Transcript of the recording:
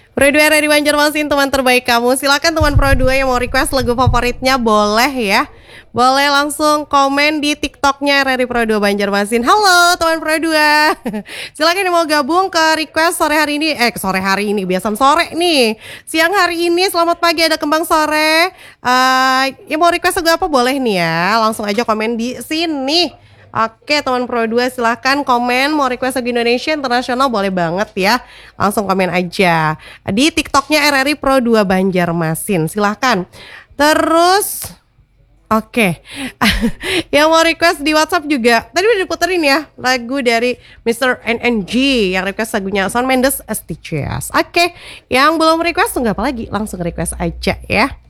Pro 2 dari Banjarmasin, teman terbaik kamu. Silakan teman Pro 2 yang mau request lagu favoritnya boleh ya. Boleh langsung komen di TikToknya RRI Pro 2 Banjarmasin. Halo teman Pro 2. Silakan yang mau gabung ke request sore hari ini. Sore hari ini, biasa sore nih. Siang hari ini, selamat pagi ada kembang sore. Yang mau request lagu apa boleh nih ya. Langsung aja komen di sini. Oke teman Pro 2 silahkan komen mau request lagu Indonesia internasional boleh banget ya. Langsung komen aja di TikToknya RRI Pro 2 Banjarmasin. Silahkan. Terus oke. Yang mau request di WhatsApp juga. Tadi udah diputerin ya lagu dari Mr. NNG yang request lagunya Shawn Mendes Stitches. Oke. Yang belum request nggak apa lagi langsung request aja ya.